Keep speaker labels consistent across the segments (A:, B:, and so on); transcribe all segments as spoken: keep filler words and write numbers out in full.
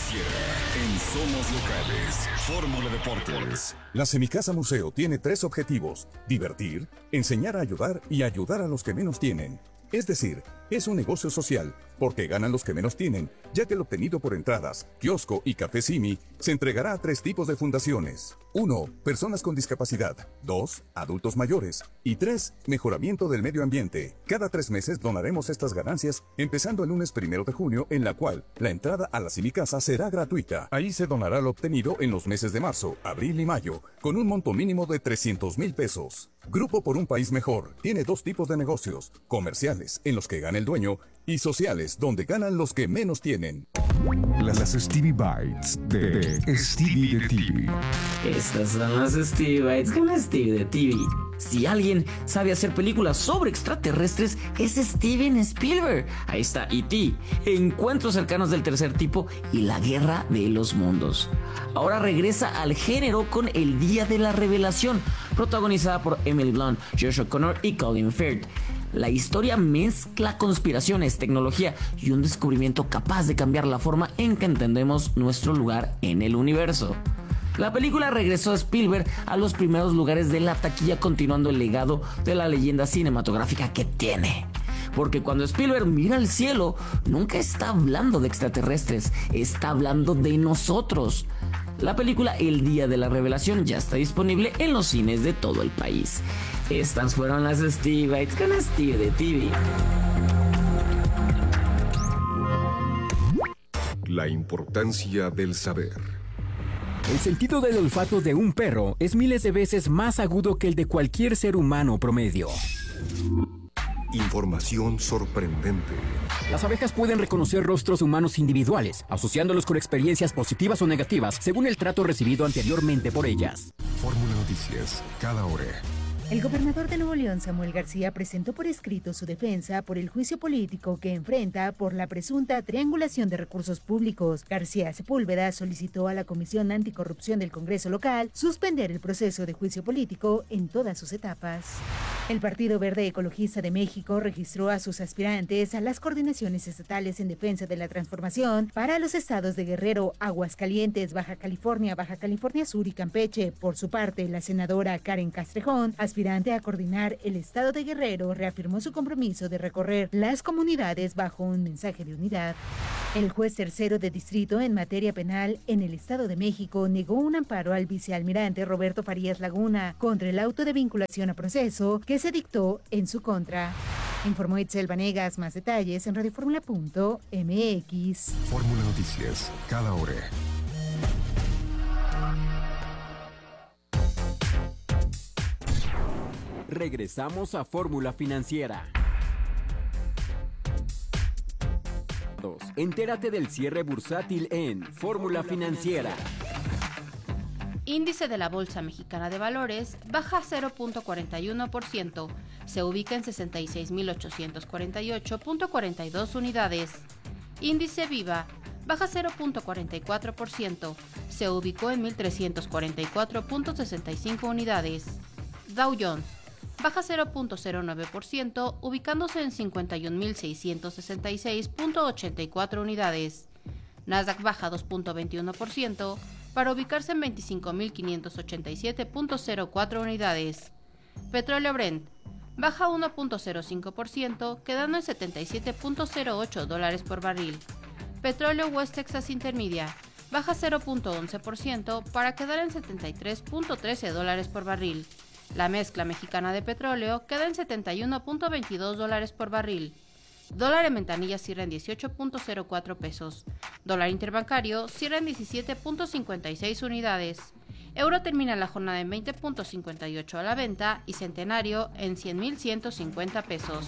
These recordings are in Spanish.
A: Financiera en Somos Locales. Fórmula Deportes.
B: La Semicasa Museo tiene tres objetivos: divertir, enseñar a ayudar y ayudar a los que menos tienen. Es decir, es un negocio social, porque ganan los que menos tienen, ya que el obtenido por entradas, kiosco y café Simi se entregará a tres tipos de fundaciones. uno. Personas con discapacidad. dos. Adultos mayores. Y tres. Mejoramiento del medio ambiente. Cada tres meses donaremos estas ganancias, empezando el lunes primero de junio, en la cual la entrada a la Semicasa será gratuita. Ahí se donará lo obtenido en los meses de marzo, abril y mayo, con un monto mínimo de trescientos mil pesos. Grupo por un País Mejor tiene dos tipos de negocios: comerciales, en los que gana el dueño, y sociales, donde ganan los que menos tienen.
C: Las Stevie Bites de Stevie de T V.
D: Estas son las Stevie Bites con Stevie de T V. Si alguien sabe hacer películas sobre extraterrestres, es Steven Spielberg. Ahí está E T, Encuentros cercanos del tercer tipo y La guerra de los mundos. Ahora regresa al género con El día de la revelación, protagonizada por Emily Blunt, Josh O'Connor y Colin Firth. La historia mezcla conspiraciones, tecnología y un descubrimiento capaz de cambiar la forma en que entendemos nuestro lugar en el universo. La película regresó a Spielberg a los primeros lugares de la taquilla, continuando el legado de la leyenda cinematográfica que tiene. Porque cuando Spielberg mira al cielo, nunca está hablando de extraterrestres, está hablando de nosotros. La película El día de la revelación ya está disponible en los cines de todo el país. Estas fueron las Stevie Bites con Stevie de T V.
C: La importancia del saber.
E: El sentido del olfato de un perro es miles de veces más agudo que el de cualquier ser humano promedio.
C: Información sorprendente.
E: Las abejas pueden reconocer rostros humanos individuales, asociándolos con experiencias positivas o negativas según el trato recibido anteriormente por ellas.
C: Fórmula Noticias, cada hora.
F: El gobernador de Nuevo León, Samuel García, presentó por escrito su defensa por el juicio político que enfrenta por la presunta triangulación de recursos públicos. García Sepúlveda solicitó a la Comisión Anticorrupción del Congreso local suspender el proceso de juicio político en todas sus etapas. El Partido Verde Ecologista de México registró a sus aspirantes a las coordinaciones estatales en defensa de la transformación para los estados de Guerrero, Aguascalientes, Baja California, Baja California Sur y Campeche. Por su parte, la senadora Karen Castrejón, aspirante a coordinar el estado de Guerrero, reafirmó su compromiso de recorrer las comunidades bajo un mensaje de unidad. El juez tercero de distrito en materia penal en el Estado de México negó un amparo al vicealmirante Roberto Farías Laguna contra el auto de vinculación a proceso que se dictó en su contra. Informó Itzel Vanegas. Más detalles en radioformula punto m x.
C: Fórmula Noticias, cada hora.
E: Regresamos a Fórmula Financiera. Entérate del cierre bursátil en Fórmula Financiera.
G: Índice de la Bolsa Mexicana de Valores baja cero punto cuarenta y uno por ciento, se ubica en sesenta y seis mil ochocientos cuarenta y ocho punto cuarenta y dos unidades. Índice Viva baja cero punto cuarenta y cuatro por ciento, se ubicó en mil trescientos cuarenta y cuatro punto sesenta y cinco unidades. Dow Jones baja cero punto cero nueve por ciento, ubicándose en cincuenta y un mil seiscientos sesenta y seis punto ochenta y cuatro unidades. Nasdaq baja dos punto veintiuno por ciento para ubicarse en veinticinco mil quinientos ochenta y siete punto cero cuatro unidades. Petróleo Brent baja uno punto cero cinco por ciento, quedando en setenta y siete punto cero ocho dólares por barril. Petróleo West Texas Intermedia baja cero punto once por ciento para quedar en setenta y tres punto trece dólares por barril. La mezcla mexicana de petróleo queda en setenta y uno punto veintidós dólares por barril. Dólar en ventanilla cierra en dieciocho punto cero cuatro pesos. Dólar interbancario cierra en diecisiete punto cincuenta y seis unidades. Euro termina la jornada en veinte punto cincuenta y ocho a la venta y Centenario en cien mil ciento cincuenta pesos.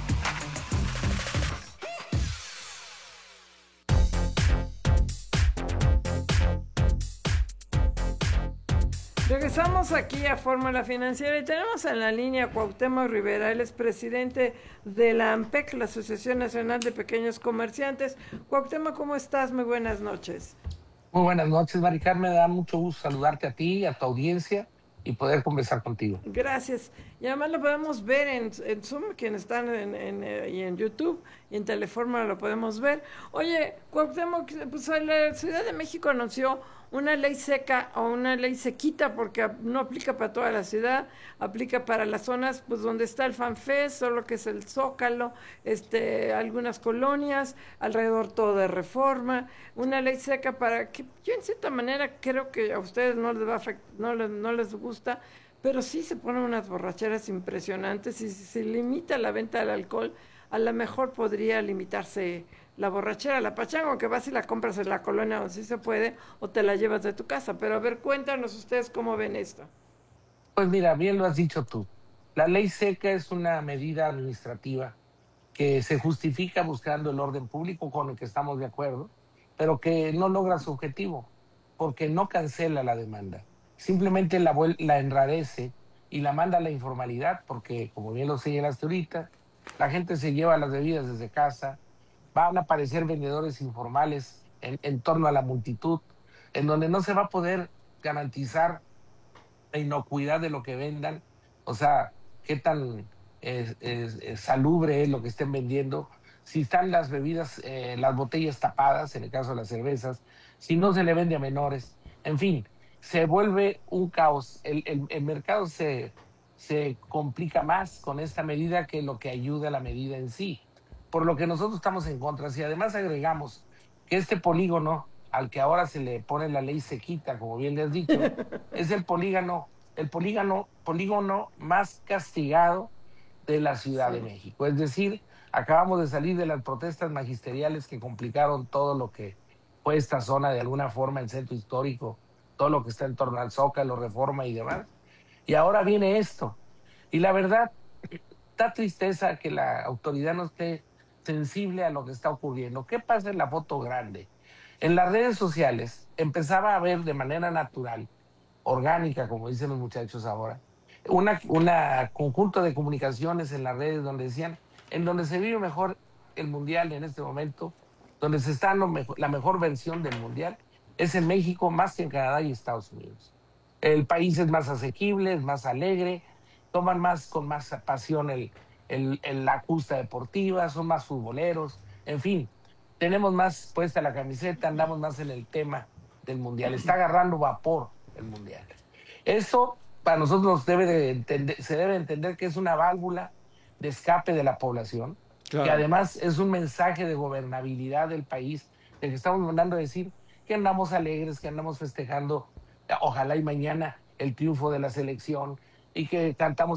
H: Regresamos aquí a Fórmula Financiera y tenemos en la línea a Cuauhtémoc Rivera. Él es presidente de la AMPEC, la Asociación Nacional de Pequeños Comerciantes. Cuauhtémoc, ¿cómo estás? Muy buenas noches.
I: Muy buenas noches, Mari Carmen. Me da mucho gusto saludarte a ti, a tu audiencia y poder conversar contigo.
H: Gracias. Y además lo podemos ver en, en Zoom, quienes están en, en, eh, y en YouTube, y en Teleforma lo podemos ver. Oye, Cuauhtémoc, pues la Ciudad de México anunció una ley seca o una ley sequita, porque no aplica para toda la ciudad, aplica para las zonas pues donde está el FanFest, solo que es el Zócalo, este, algunas colonias, alrededor todo de Reforma, una ley seca para que, yo en cierta manera creo que a ustedes no les va a afect- no les, no les gusta, pero sí se ponen unas borracheras impresionantes, y si se limita la venta del alcohol, a lo mejor podría limitarse la borrachera, la pachanga, que vas y la compras en la colonia donde sí se puede, o te la llevas de tu casa. Pero a ver, cuéntanos ustedes cómo ven esto.
I: Pues mira, bien lo has dicho tú. La ley seca es una medida administrativa que se justifica buscando el orden público, con el que estamos de acuerdo, pero que no logra su objetivo, porque no cancela la demanda. Simplemente la, la enrarece y la manda a la informalidad, porque, como bien lo señalaste ahorita, la gente se lleva las bebidas desde casa, van a aparecer vendedores informales en, en torno a la multitud, en donde no se va a poder garantizar la inocuidad de lo que vendan, o sea, qué tan eh, eh, salubre es lo que estén vendiendo, si están las bebidas, eh, las botellas tapadas, en el caso de las cervezas, si no se le vende a menores, en fin, se vuelve un caos. El, el, el mercado se, se complica más con esta medida que lo que ayuda a la medida en sí, por lo que nosotros estamos en contra. Si además agregamos que este polígono al que ahora se le pone la ley sequita, como bien le has dicho, es el polígono, el polígono, polígono más castigado de la Ciudad sí. de México. Es decir, acabamos de salir de las protestas magisteriales que complicaron todo lo que fue esta zona, de alguna forma, el centro histórico, todo lo que está en torno al Zócalo, Reforma y demás. Y ahora viene esto. Y la verdad, da tristeza que la autoridad no esté sensible a lo que está ocurriendo. ¿Qué pasa en la foto grande? En las redes sociales empezaba a haber de manera natural, orgánica, como dicen los muchachos ahora, una, una conjunto de comunicaciones en las redes donde decían, en donde se vive mejor el Mundial en este momento, donde se está lo mejor, la mejor versión del Mundial, es en México más que en Canadá y Estados Unidos. El país es más asequible, es más alegre, toman más con más pasión el, el, el, la justa deportiva, son más futboleros, en fin, tenemos más puesta la camiseta, andamos más en el tema del Mundial, está agarrando vapor el Mundial. Eso para nosotros debe de entender, se debe entender que es una válvula de escape de la población, claro. Que además es un mensaje de gobernabilidad del país, de que estamos mandando a decir que andamos alegres, que andamos festejando, ojalá y mañana, el triunfo de la selección, y que cantamos